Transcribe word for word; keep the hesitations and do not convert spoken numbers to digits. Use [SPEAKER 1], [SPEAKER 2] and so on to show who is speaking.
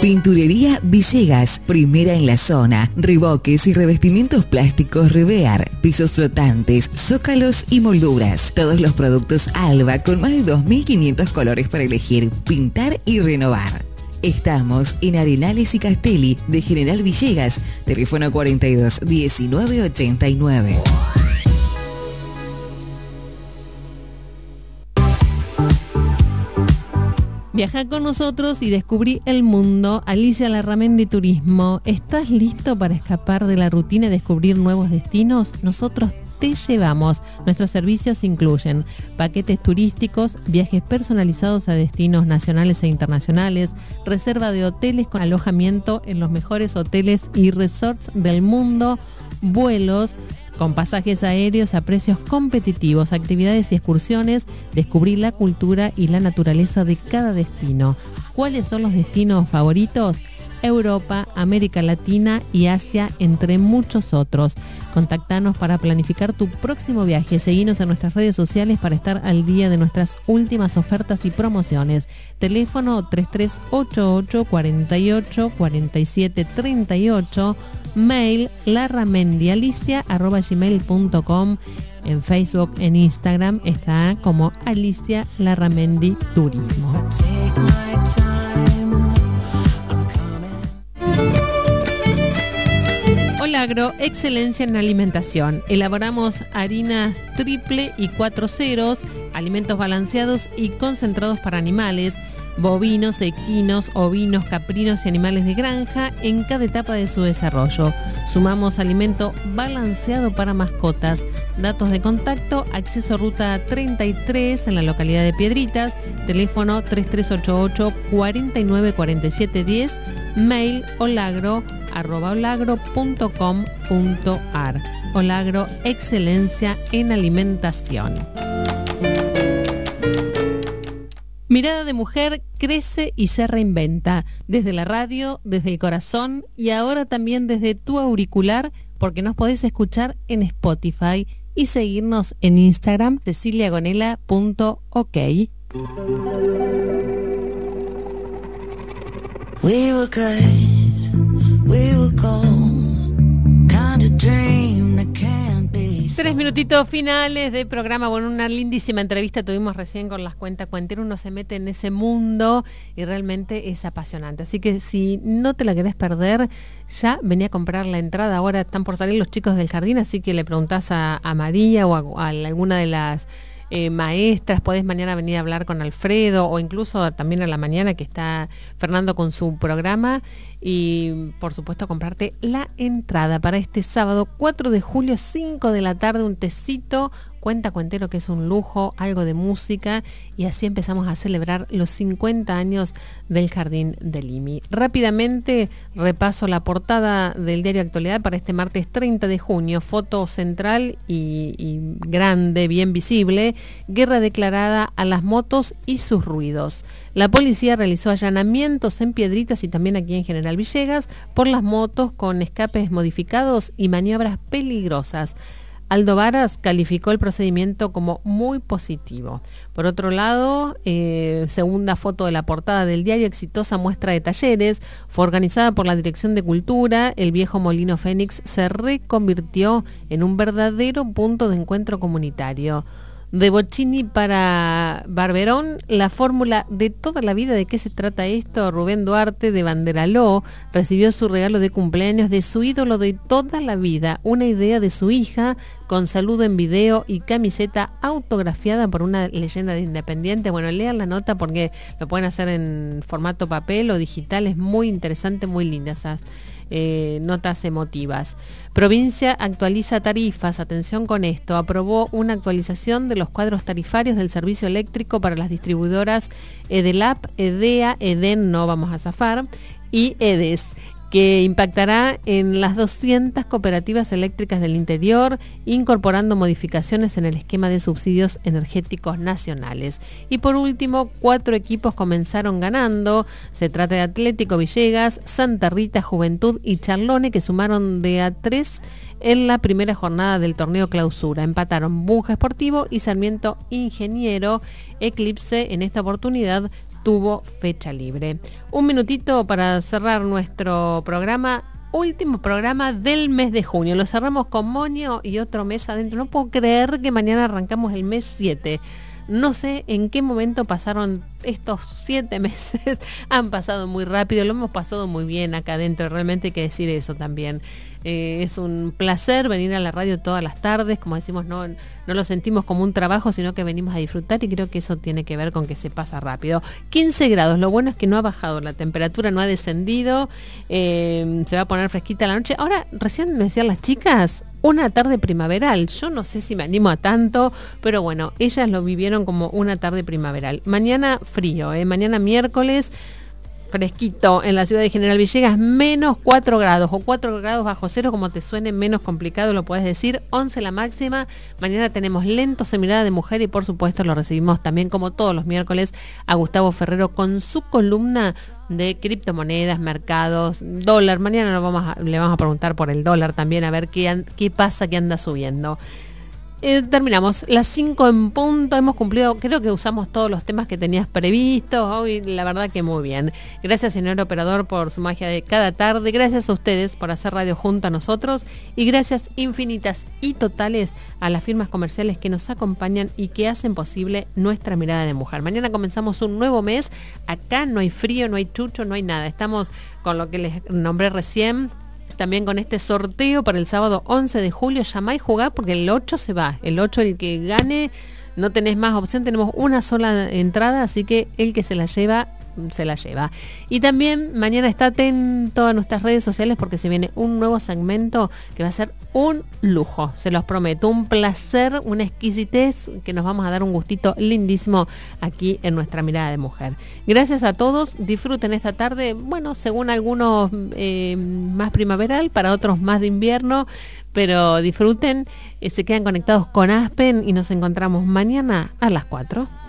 [SPEAKER 1] Pinturería Villegas, primera en la zona. Reboques y revestimientos plásticos Rivear, pisos flotantes, zócalos y molduras. Todos los productos Alba con más de dos mil quinientos colores para elegir, pintar y renovar. Estamos en Arenales y Castelli de General Villegas, teléfono cuarenta y dos, diecinueve ochenta y nueve.
[SPEAKER 2] Viaja con nosotros y descubrí el mundo. Alicia Larramendi Turismo. ¿Estás listo para escapar de la rutina y descubrir nuevos destinos? Nosotros te llevamos. Nuestros servicios incluyen paquetes turísticos, viajes personalizados a destinos nacionales e internacionales, reserva de hoteles con alojamiento en los mejores hoteles y resorts del mundo, vuelos con pasajes aéreos a precios competitivos, actividades y excursiones, descubrir la cultura y la naturaleza de cada destino. ¿Cuáles son los destinos favoritos? Europa, América Latina y Asia, entre muchos otros. Contactanos para planificar tu próximo viaje. Seguinos en nuestras redes sociales para estar al día de nuestras últimas ofertas y promociones. Teléfono tres tres ocho ocho, cuatro ocho, cuatro siete tres ocho. Mail larramendialicia arroba gmail punto com. En Facebook, en Instagram está como Alicia Larramendi Turismo. Olagro, excelencia en alimentación. Elaboramos harinas triple y cuatro ceros, alimentos balanceados y concentrados para animales, bovinos, equinos, ovinos, caprinos y animales de granja en cada etapa de su desarrollo. Sumamos alimento balanceado para mascotas. Datos de contacto, acceso ruta treinta y tres en la localidad de Piedritas, teléfono tres tres ocho ocho, cuatro nueve cuatro siete uno cero, mail olagro arroba olagro punto com punto ar. Olagro, excelencia en alimentación. Mirada de Mujer crece y se reinventa, desde la radio, desde el corazón y ahora también desde tu auricular, porque nos podés escuchar en Spotify y seguirnos en Instagram, cecilia gonela punto ok.
[SPEAKER 3] We were good, we were gold, kind of dream that can't be.
[SPEAKER 2] Tres minutitos finales de programa. Bueno, una lindísima entrevista tuvimos recién con las cuentacuenteras. Uno se mete en ese mundo y realmente es apasionante. Así que si no te la querés perder, ya vení a comprar la entrada. Ahora están por salir los chicos del jardín, así que le preguntás a, a María o a, a alguna de las eh, maestras. Podés mañana venir a hablar con Alfredo o incluso también a la mañana que está Fernando con su programa. Y por supuesto comprarte la entrada para este sábado cuatro de julio, cinco de la tarde, un tecito, cuentacuentero que es un lujo, algo de música, y así empezamos a celebrar los cincuenta años del Jardín del I M I. Rápidamente repaso la portada del diario Actualidad para este martes treinta de junio, foto central y, y grande, bien visible, guerra declarada a las motos y sus ruidos. La policía realizó allanamientos en Piedritas y también aquí en General Villegas por las motos con escapes modificados y maniobras peligrosas. Aldo Varas calificó el procedimiento como muy positivo. Por otro lado, eh, segunda foto de la portada del diario, exitosa muestra de talleres, fue organizada por la Dirección de Cultura. El viejo Molino Fénix se reconvirtió en un verdadero punto de encuentro comunitario. De Bocchini para Barberón, la fórmula de toda la vida. ¿De qué se trata esto? Rubén Duarte de Banderaló recibió su regalo de cumpleaños de su ídolo de toda la vida, una idea de su hija con saludo en video y camiseta autografiada por una leyenda de Independiente. Bueno, lean la nota porque lo pueden hacer en formato papel o digital, es muy interesante, muy linda esas Eh, notas emotivas. Provincia actualiza tarifas, atención con esto, aprobó una actualización de los cuadros tarifarios del servicio eléctrico para las distribuidoras Edelap, Edea, Eden, no vamos a zafar, y Edes, que impactará en las doscientas cooperativas eléctricas del interior, incorporando modificaciones en el esquema de subsidios energéticos nacionales. Y por último, cuatro equipos comenzaron ganando. Se trata de Atlético Villegas, Santa Rita, Juventud y Charlone, que sumaron de a tres en la primera jornada del torneo clausura. Empataron Bunja Esportivo y Sarmiento Ingeniero. Eclipse en esta oportunidad tuvo fecha libre. Un minutito para cerrar nuestro programa. Último programa del mes de junio. Lo cerramos con moño y otro mes adentro. No puedo creer que mañana arrancamos el mes siete. No sé en qué momento pasaron estos siete meses. Han pasado muy rápido, lo hemos pasado muy bien acá adentro. Realmente hay que decir eso también. Eh, es un placer venir a la radio todas las tardes. Como decimos, no, no lo sentimos como un trabajo, sino que venimos a disfrutar, y creo que eso tiene que ver con que se pasa rápido. quince grados, lo bueno es que no ha bajado, la temperatura no ha descendido, eh, se va a poner fresquita la noche. Ahora, recién me decían las chicas, una tarde primaveral. Yo no sé si me animo a tanto, pero bueno, ellas lo vivieron como una tarde primaveral. Mañana frío, ¿eh? Mañana miércoles, fresquito en la ciudad de General Villegas, menos cuatro grados o cuatro grados bajo cero, como te suene menos complicado lo puedes decir. once la máxima. Mañana tenemos Lentos en Mirada de Mujer, y por supuesto lo recibimos también, como todos los miércoles, a Gustavo Ferrero con su columna de criptomonedas, mercados, dólar. Mañana lo vamos a, le vamos a preguntar por el dólar también, a ver qué, qué pasa, qué anda subiendo. Eh, terminamos las cinco en punto. Hemos cumplido, creo que usamos todos los temas que tenías previstos hoy, la verdad que muy bien. Gracias, señor operador, por su magia de cada tarde. Gracias a ustedes por hacer radio junto a nosotros, y gracias infinitas y totales a las firmas comerciales que nos acompañan y que hacen posible nuestra mirada de mujer. Mañana comenzamos un nuevo mes. Acá no hay frío, no hay chucho, no hay nada. Estamos con lo que les nombré recién, también con este sorteo para el sábado once de julio. Llamá y jugá, porque el ocho se va. El ocho, el que gane, no tenés más opción. Tenemos una sola entrada, así que el que se la lleva, se la lleva. Y también mañana está atento a nuestras redes sociales, porque se viene un nuevo segmento que va a ser un lujo, se los prometo, un placer, una exquisitez, que nos vamos a dar un gustito lindísimo aquí en nuestra mirada de mujer. Gracias a todos, disfruten esta tarde, bueno, según algunos eh, más primaveral, para otros más de invierno, pero disfruten, eh, se quedan conectados con Aspen, y nos encontramos mañana a las cuatro.